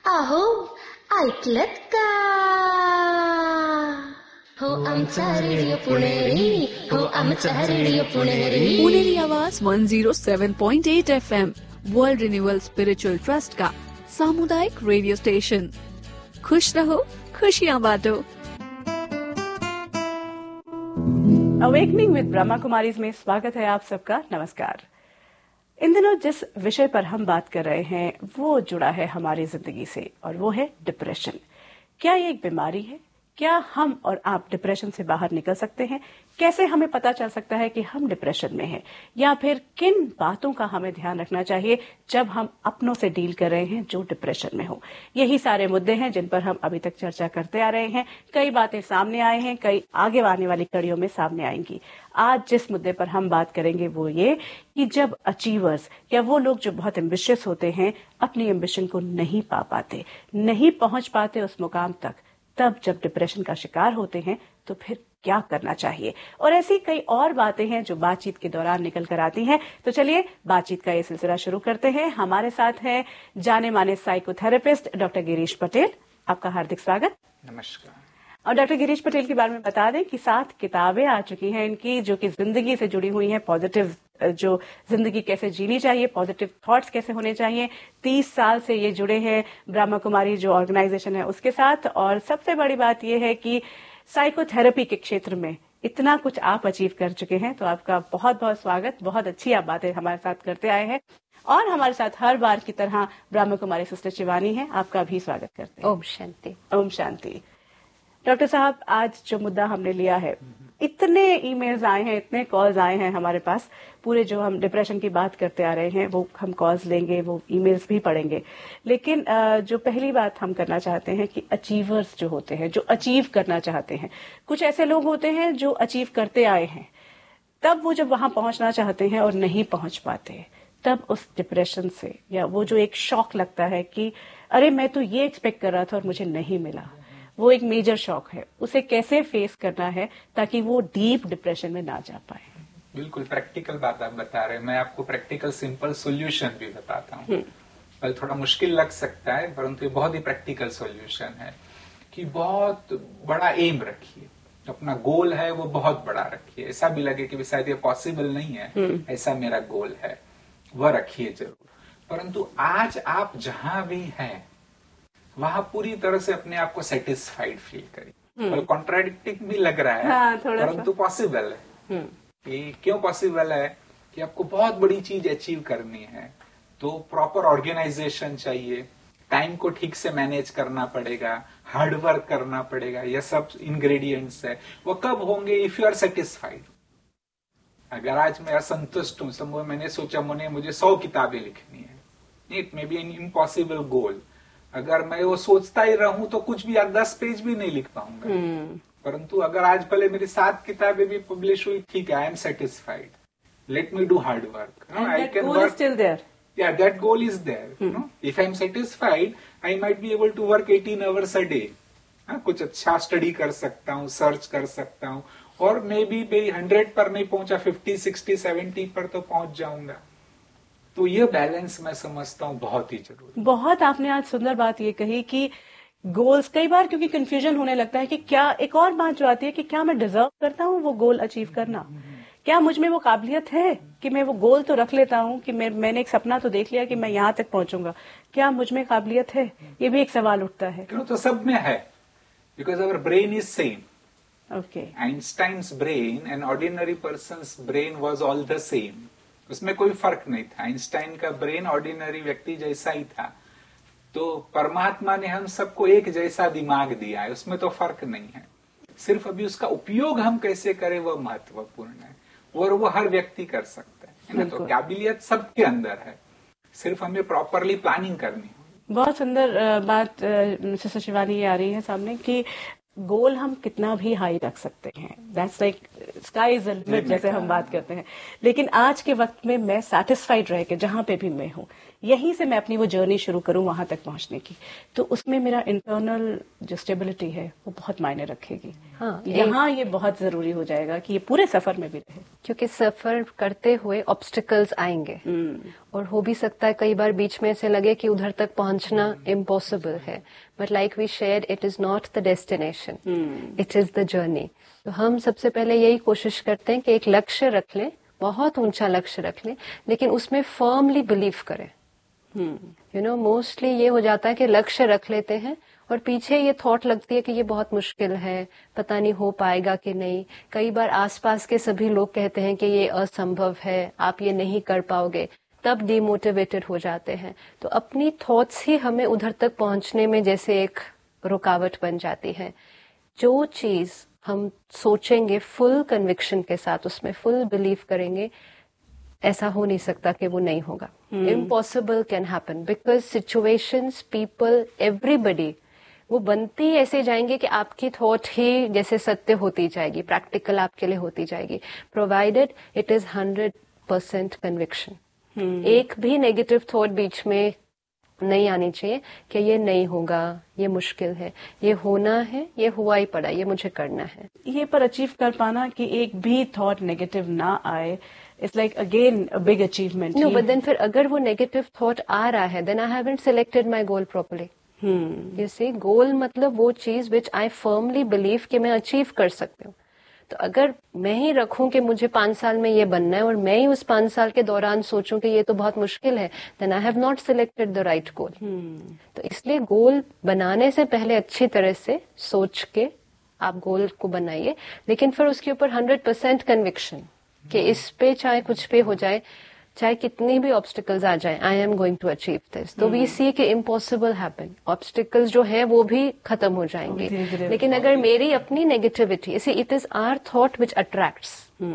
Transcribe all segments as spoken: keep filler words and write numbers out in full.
अहो ऐकलत का? हो आमचा रेडिओ पुणेरी, हो आमचा रेडिओ पुणेरी. पुणेरी आवाज one zero seven point eight F M world renewal spiritual trust का सामुदायिक रेडियो स्टेशन. खुश रहो, खुशियाँ बांटो. अवेकनिंग विद ब्रह्मा कुमारीज में स्वागत है आप सबका. नमस्कार. इन दिनों जिस विषय पर हम बात कर रहे हैं वो जुड़ा है हमारी जिंदगी से और वो है डिप्रेशन. क्या ये एक बीमारी है? क्या हम और आप डिप्रेशन से बाहर निकल सकते हैं? कैसे हमें पता चल सकता है कि हम डिप्रेशन में हैं? या फिर किन बातों का हमें ध्यान रखना चाहिए जब हम अपनों से डील कर रहे हैं जो डिप्रेशन में हो? यही सारे मुद्दे हैं जिन पर हम अभी तक चर्चा करते आ रहे हैं. कई बातें सामने आए हैं, कई आगे आने वाली कड़ियों में सामने आएंगी. आज जिस मुद्दे पर हम बात करेंगे वो ये कि जब अचीवर्स या वो लोग जो बहुत एम्बिशियस होते हैं अपनी एम्बिशन को नहीं पा पाते, नहीं पहुंच पाते उस मुकाम तक, तब जब डिप्रेशन का शिकार होते हैं तो फिर क्या करना चाहिए? और ऐसी कई और बातें हैं जो बातचीत के दौरान निकल कर आती हैं. तो चलिए बातचीत का ये सिलसिला शुरू करते हैं. हमारे साथ हैं जाने माने साइकोथेरेपिस्ट डॉक्टर गिरीश पटेल. आपका हार्दिक स्वागत. नमस्कार. और डॉक्टर गिरीश पटेल के बारे में बता दें कि सात किताबें आ चुकी हैं इनकी, जो कि जिंदगी से जुड़ी हुई हैं. पॉजिटिव जो जिंदगी कैसे जीनी चाहिए, पॉजिटिव थॉट्स कैसे होने चाहिए. तीस साल से ये जुड़े हैं ब्रह्मा कुमारी जो ऑर्गेनाइजेशन है उसके साथ. और सबसे बड़ी बात ये है कि साइकोथेरेपी के क्षेत्र में इतना कुछ आप अचीव कर चुके हैं. तो आपका बहुत बहुत स्वागत. बहुत अच्छी आप बातें हमारे साथ करते आए हैं. और हमारे साथ हर बार की तरह ब्रह्मा कुमारी सिस्टर शिवानी है. आपका भी स्वागत करते हैं. ओम शांति. ओम शांति. डॉक्टर साहब, आज जो मुद्दा हमने लिया है, इतने ईमेल्स आए हैं, इतने कॉल्स आए हैं हमारे पास. पूरे जो हम डिप्रेशन की बात करते आ रहे हैं वो हम कॉल्स लेंगे, वो ईमेल्स भी पढ़ेंगे. लेकिन जो पहली बात हम करना चाहते हैं कि अचीवर्स जो होते हैं, जो अचीव करना चाहते हैं, कुछ ऐसे लोग होते हैं जो अचीव करते आए हैं, तब वो जब वहां पहुंचना चाहते हैं और नहीं पहुंच पाते, तब उस डिप्रेशन से या वो जो एक शॉक लगता है कि अरे मैं तो ये एक्सपेक्ट कर रहा था और मुझे नहीं मिला, वो एक मेजर शॉक है. उसे कैसे फेस करना है ताकि वो डीप डिप्रेशन में ना जा पाए? बिल्कुल प्रैक्टिकल बात आप बता रहे हैं. मैं आपको प्रैक्टिकल सिंपल सॉल्यूशन भी बताता हूँ. कल थोड़ा मुश्किल लग सकता है परंतु ये बहुत ही प्रैक्टिकल सॉल्यूशन है कि बहुत बड़ा एम रखिए. अपना गोल है वो बहुत बड़ा रखिए. ऐसा भी लगे कि शायद ये पॉसिबल नहीं है, ऐसा मेरा गोल है, वह रखिए जरूर. परंतु आज आप जहां भी हैं वहां पूरी तरह से अपने आप को सेटिस्फाइड फील करिए. और कॉन्ट्राडिक्टिंग भी लग रहा है, हाँ, परंतु पॉसिबल है. ये क्यों पॉसिबल है कि आपको बहुत बड़ी चीज अचीव करनी है तो प्रॉपर ऑर्गेनाइजेशन चाहिए, टाइम को ठीक से मैनेज करना पड़ेगा, हार्डवर्क करना पड़ेगा. ये सब इंग्रेडिएंट्स है. वो कब होंगे? If you are satisfied. अगर आज मैं असंतुष्ट हूं, समझो मैंने सोचा मैंने मुझे सौ किताबें लिखनी है, it may be an impossible गोल. अगर मैं वो सोचता ही रहूं तो कुछ भी दस पेज भी नहीं लिख पाऊंगा. hmm. परंतु अगर आज भले मेरी सात किताबें भी पब्लिश हुई, ठीक है, I am satisfied. Let me do hard work. I can work. Still there. या that goal is there. If I am satisfied I might be able to work eighteen hours a day. कुछ अच्छा study कर सकता हूँ, search कर सकता हूँ, और मे बी हंड्रेड पर नहीं पहुंचा, फिफ्टी सिक्सटी सेवेंटी पर तो पहुंच जाऊंगा. तो ये बैलेंस मैं समझता हूँ बहुत ही जरूरी. बहुत आपने आज सुंदर बात ये कही कि गोल्स, कई बार क्योंकि कंफ्यूजन होने लगता है कि क्या, एक और बात जो आती है कि क्या मैं डिजर्व करता हूँ वो गोल अचीव करना? क्या मुझ में वो काबिलियत है कि मैं वो गोल तो रख लेता हूँ कि मैं, मैंने एक सपना तो देख लिया कि मैं यहाँ तक पहुंचूंगा, क्या मुझ में काबिलियत है? ये भी एक सवाल उठता है. क्यों? तो सब में है, because our brain is same. Okay. Einstein's brain and ordinary persons brain was all the same. उसमें कोई फर्क नहीं था. आइंस्टाइन का ब्रेन ऑर्डिनरी व्यक्ति जैसा ही था. तो परमात्मा ने हम सबको एक जैसा दिमाग दिया है, उसमें तो फर्क नहीं है. सिर्फ अभी उसका उपयोग हम कैसे करें वह महत्वपूर्ण है, और वो हर व्यक्ति कर सकता है ना. तो काबिलियत सबके अंदर है, सिर्फ हमें प्रॉपरली प्लानिंग करनी है. बहुत सुंदर बात सिस्टर शिवानी ये आ रही है सामने कि गोल हम कितना भी हाई रख सकते हैं, that's like sky is the limit जैसे हम बात करते हैं. लेकिन आज के वक्त में मैं सैटिस्फाइड रह के जहां पे भी मैं हूं, यहीं से मैं अपनी वो जर्नी शुरू करूं वहां तक पहुंचने की, तो उसमें मेरा इंटरनल जो स्टेबिलिटी है वो बहुत मायने रखेगी। हाँ, यहाँ ये बहुत जरूरी हो जाएगा कि ये पूरे सफर में भी रहे, क्योंकि सफर करते हुए ऑब्स्टिकल्स आएंगे और हो भी सकता है कई बार बीच में ऐसे लगे कि उधर तक पहुंचना इम्पॉसिबल है, but like we shared, it is not the destination, it is the journey. तो हम सबसे पहले यही कोशिश करते हैं कि एक लक्ष्य रख लें, बहुत ऊंचा लक्ष्य रख लें, लेकिन उसमें फर्मली बिलीव करें। यू नो मोस्टली ये हो जाता है कि लक्ष्य रख लेते हैं और पीछे ये थॉट लगती है कि ये बहुत मुश्किल है, पता नहीं हो पाएगा कि नहीं। कई बार आसपास के सभी लोग कहते हैं कि ये असंभव है, आप ये नहीं कर पाओगे, तब डिमोटिवेटेड हो जाते हैं। तो अपनी थॉट्स ही हमें उधर तक पहुंचने में जैसे एक रुकावट बन जाती है। जो चीज हम सोचेंगे फुल कन्विक्शन के साथ, उसमें फुल बिलीव करेंगे, ऐसा हो नहीं सकता कि वो नहीं होगा। Impossible can happen because situations, people, everybody वो बनती ऐसे जाएंगे कि आपकी थॉट ही जैसे सत्य होती जाएगी, प्रैक्टिकल आपके लिए होती जाएगी, provided it is hundred percent conviction. एक भी नेगेटिव थॉट बीच में नहीं आनी चाहिए कि ये नहीं होगा, ये मुश्किल है, ये होना है, ये हुआ ही पड़ा, ये मुझे करना है। ये पर अचीव कर पाना कि एक भी थॉट नेगेटिव ना आए, it's like again a big achievement. No, but then फिर अगर वो नेगेटिव थॉट आ रहा है, then I haven't selected my goal properly. You see, गोल मतलब वो चीज विच आई फर्मली बिलीव कि मैं अचीव कर सकती हूँ। तो अगर मैं ही रखूं कि मुझे पांच साल में ये बनना है और मैं ही उस पांच साल के दौरान सोचूं कि ये तो बहुत मुश्किल है, then I have not selected the right goal. तो इसलिए गोल बनाने से पहले अच्छी तरह से सोच के आप गोल को बनाइए, लेकिन फिर उसके ऊपर हंड्रेड परसेंट कन्विक्शन कि इस पे चाहे कुछ भी हो जाए, चाहे कितनी भी ऑब्स्टिकल्स आ जाए, I am going to achieve this. तो वी सी कि इम्पॉसिबल हैपन, ऑब्स्टिकल्स जो है वो भी खत्म हो जाएंगे। लेकिन अगर मेरी अपनी नेगेटिविटी, इसी it is our thought which attracts,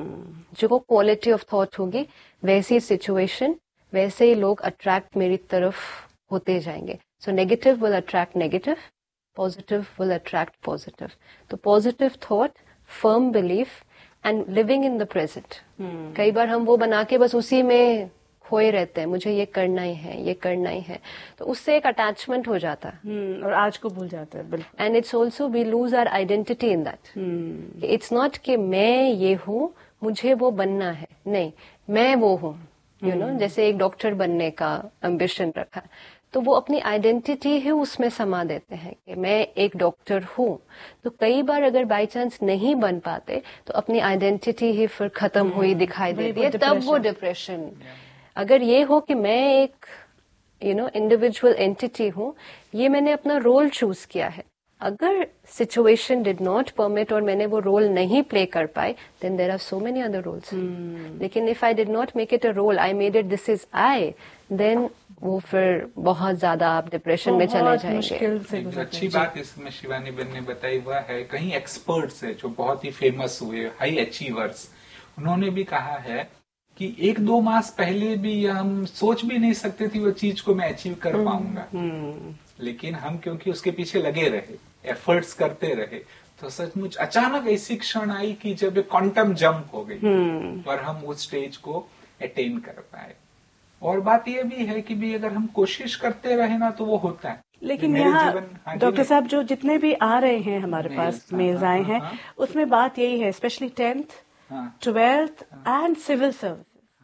जो क्वालिटी ऑफ थॉट होगी वैसी सिचुएशन, वैसे ही लोग अट्रैक्ट मेरी तरफ होते जाएंगे। So negative will attract negative, positive will attract positive. तो positive thought, firm belief and living in the present. कई बार हम वो बना के बस उसी में खोए रहते हैं, मुझे ये करना ही है, ये करना ही है, तो उससे एक अटैचमेंट हो जाता है और आज को भूल जाते हैं। बिल्कुल। And it's also we lose our identity in that. It's not कि मैं ये हूँ, मुझे वो बनना है, नहीं, मैं वो हूँ। यू नो, जैसे एक डॉक्टर बनने का एम्बिशन रखा, तो वो अपनी आइडेंटिटी ही उसमें समा देते हैं कि मैं एक डॉक्टर हूँ। तो कई बार अगर बाय चांस नहीं बन पाते तो अपनी आइडेंटिटी ही फिर खत्म हुई दिखाई देती है, तब वो डिप्रेशन। अगर ये हो कि मैं एक यू नो इंडिविजुअल एंटिटी हूँ, ये मैंने अपना रोल चूज किया है, अगर सिचुएशन डिड नॉट परमिट और मैंने वो रोल नहीं प्ले कर पाए, then there are so many other roles. लेकिन if I did not make it a role, I made it this is I, then वो फिर बहुत ज्यादा आप डिप्रेशन में चले जाएंगे। अच्छी बात इसमें शिवानी बहन ने बताई हुआ है, कहीं एक्सपर्ट्स है जो बहुत ही फेमस हुए, हाई अचीवर्स, उन्होंने भी कहा है कि एक दो मास पहले भी हम सोच भी नहीं सकते थे वो चीज को मैं अचीव कर पाऊंगा, लेकिन हम क्योंकि उसके पीछे लगे रहे, एफर्ट्स करते रहे, तो सचमुच अचानक ऐसी क्षण आई कि जब एक क्वांटम जंप हो गई और हम उस स्टेज को अटेन कर पाए। और बात यह भी है कि भी अगर हम कोशिश करते रहे ना तो वो होता है। लेकिन यहाँ डॉक्टर साहब जो जितने भी आ रहे हैं हमारे पास मेल्स आए हैं, उसमें बात यही है, specially tenth, twelfth and civil service.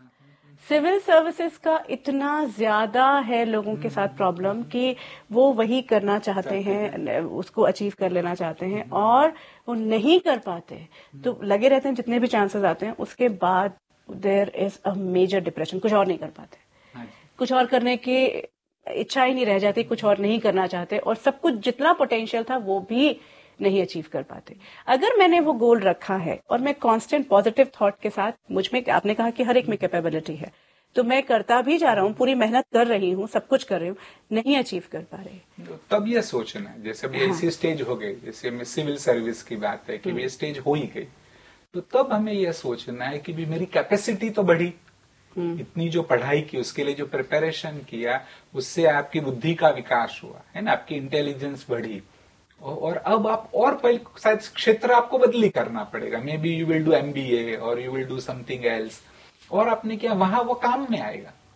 Civil services का इतना ज्यादा है लोगों के साथ प्रॉब्लम कि वो वही करना चाहते हैं, उसको अचीव कर लेना चाहते हैं और वो नहीं कर पाते, तो लगे रहते हैं जितने भी चांसेस आते हैं, उसके बाद there is a major depression, कुछ और नहीं कर पाते, कुछ और करने की इच्छा ही नहीं रह जाती, कुछ और नहीं करना चाहते और सब कुछ जितना पोटेंशियल था वो भी नहीं अचीव कर पाते। अगर मैंने वो गोल रखा है और मैं कांस्टेंट पॉजिटिव थॉट के साथ, मुझ में, आपने कहा कि हर एक में कैपेबिलिटी है, तो मैं करता भी जा रहा हूँ, पूरी मेहनत कर रही हूँ, सब कुछ कर रही हूँ, नहीं अचीव कर पा रही, तब ये सोचना है, जैसे अभी ऐसी स्टेज हो गई, जैसे सिविल सर्विस की बात है कि ये स्टेज हो ही गई, तो तब हमें यह सोचना है कि भी मेरी कैपेसिटी तो बढ़ी, इतनी जो पढ़ाई की, उसके लिए जो प्रिपरेशन किया, उससे आपकी बुद्धि का विकास हुआ है ना, आपकी इंटेलिजेंस बढ़ी, और अब आप और पहले शायद क्षेत्र आपको बदली करना पड़ेगा, may be you will do MBA और you will do something else, और आपने क्या वहां वो काम में आएगा।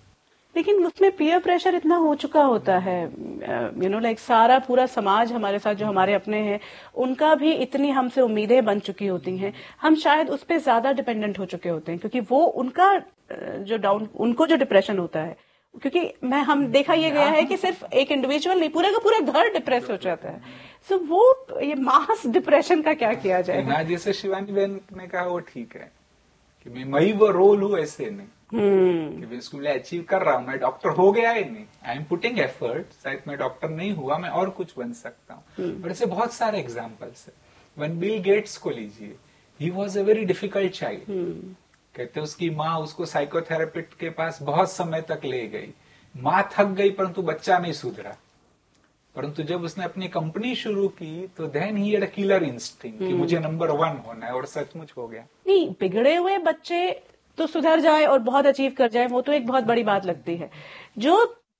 लेकिन उसमें पीयर प्रेशर इतना हो चुका होता है, यू नो लाइक सारा पूरा समाज हमारे साथ जो हमारे अपने हैं उनका भी इतनी हमसे उम्मीदें बन चुकी होती हैं, हम शायद उस पर ज्यादा डिपेंडेंट हो चुके होते हैं, क्योंकि वो उनका जो डाउन उनको जो डिप्रेशन होता है, क्योंकि मैं हम देखा ये गया है कि सिर्फ एक इंडिविजुअल नहीं, पूरा का पूरा घर डिप्रेस हो जाता है. सो so, वो ये मास डिप्रेशन का क्या किया जाए? ना जैसे शिवानी बहन ने कहा वो ठीक है कि मैं मई वो रोल हूँ, ऐसे नहीं hmm. कि मैं इसको मैं अचीव कर रहा हूँ, मैं डॉक्टर हो गया ही नहीं, आई एम पुटिंग एफर्ट, शायद मैं डॉक्टर नहीं हुआ, मैं और कुछ बन सकता हूँ. hmm. और ऐसे बहुत सारे एग्जाम्पल्स है. वन बिल गेट्स को लीजिए, he was a very difficult child. कहते उसकी माँ उसको साइकोथेरेपिस्ट के पास बहुत समय तक ले गई, माँ थक गई परंतु बच्चा नहीं सुधरा. परंतु जब उसने अपनी कंपनी शुरू की तो then he had a killer instinct कि मुझे नंबर वन होना है, और सचमुच हो गया. नहीं, बिगड़े हुए बच्चे तो सुधर जाए और बहुत अचीव कर जाए, वो तो एक बहुत बड़ी बात लगती है. जो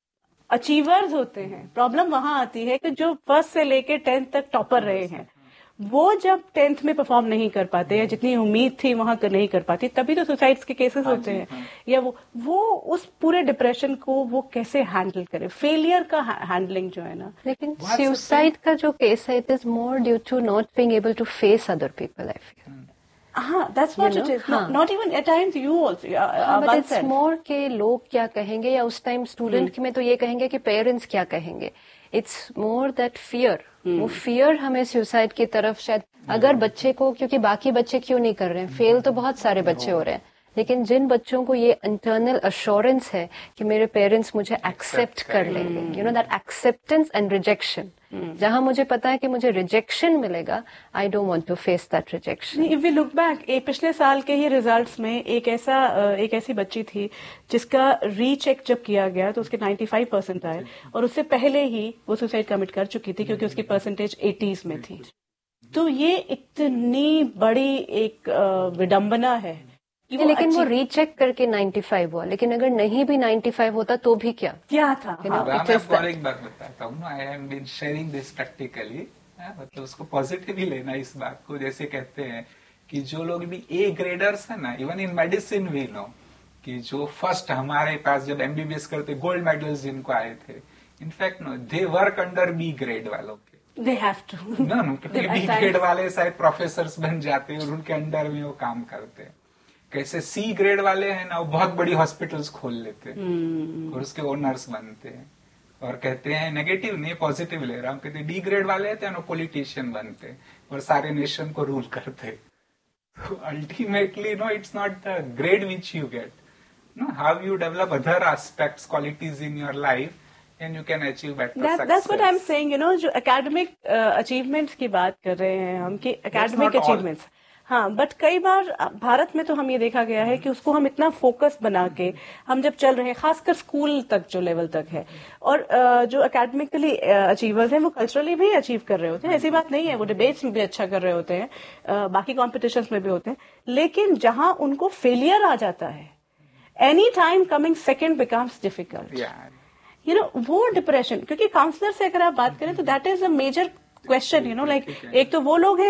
अचीवर्स होते हैं, प्रॉब्लम वहां आती है कि जो फर्स्ट से लेके टेंथ तक टॉपर रहे हैं, वो जब टेंथ में परफॉर्म नहीं कर पाते या जितनी उम्मीद थी वहां कर नहीं कर पाती, तभी तो सुसाइड्स के केसेस होते हैं. हाँ. या वो वो उस पूरे डिप्रेशन को वो कैसे हैंडल करे, फेलियर का हैंडलिंग जो है ना. लेकिन सुसाइड का जो केस है, it is more due to not being able to face other people, I feel. हाँ, that's what you know? it is. हाँ. Not even at times you also. हाँ, but it's more के लोग क्या कहेंगे, या उस टाइम स्टूडेंट में तो ये कहेंगे कि पेरेंट्स क्या कहेंगे. It's more that fear. वो फियर हमें सुसाइड की तरफ शायद, अगर बच्चे को, क्योंकि बाकी बच्चे क्यों नहीं कर रहे हैं, फेल तो बहुत सारे बच्चे हो रहे हैं, लेकिन जिन बच्चों को ये इंटरनल अश्योरेंस है कि मेरे पेरेंट्स मुझे एक्सेप्ट कर लेंगे, you know that acceptance and rejection, जहां मुझे पता है कि मुझे रिजेक्शन मिलेगा, I don't want to face that rejection. If we look back, पिछले साल के ही रिजल्ट्स में एक ऐसा एक ऐसी बच्ची थी जिसका रीचेक जब किया गया तो उसके पचानवे परसेंट आए, और उससे पहले ही वो सुसाइड कमिट कर चुकी थी क्योंकि उसकी परसेंटेज एटीज में थी. तो ये इतनी बड़ी एक विडंबना है. वो लेकिन वो रीचेक करके पचानवे हुआ, लेकिन अगर नहीं भी पचानवे होता तो भी क्या क्या था. हाँ, मैं आपको और एक बात बताता हूँ, I have been sharing this practically, मतलब उसको पॉजिटिव ही लेना इस बात को. जैसे कहते हैं कि जो लोग भी ए ग्रेडर्स है ना, even in medicine we know कि जो फर्स्ट हमारे पास जब एमबीबीएस करते गोल्ड मेडल्स जिनको आए थे, in fact no they work under B grade वालों के. They have to. no, no, क्योंकि बी ग्रेड वाले शायद प्रोफेसर बन जाते हैं और उनके अंडर में वो काम करते हैं. कैसे सी ग्रेड वाले हैं ना, वो बहुत बड़ी हॉस्पिटल्स खोल लेते हैं hmm. और उसके ओनर्स बनते हैं. और कहते हैं नेगेटिव नहीं, पॉजिटिव ले रहा हूँ, कहते डी ग्रेड वाले हैं तो पॉलिटिशियन बनते हैं और सारे नेशन को रूल करते हैं. तो ultimately no, it's not the grade which you get, no, how you develop other aspects, qualities in your life, and you can achieve better that, success. That's what I'm saying, you know, जो academic uh, achievements की बात कर रहे हैं हम कि academic achievements, हाँ, but कई बार भारत में तो हम ये देखा गया है कि उसको हम इतना फोकस बना के हम जब चल रहे हैं, खासकर स्कूल तक जो लेवल तक है, और uh, जो एकेडमिकली अचीवर्स हैं वो कल्चरली भी अचीव कर रहे होते हैं, ऐसी बात नहीं है, वो डिबेट्स में भी अच्छा कर रहे होते हैं, uh, बाकी कॉम्पिटिशन्स में भी होते हैं, लेकिन जहां उनको फेलियर आ जाता है, any time coming second becomes difficult. You know, वो डिप्रेशन, क्योंकि काउंसलर से अगर आप बात करें तो that is a major question, you know, like एक तो वो लोग हैं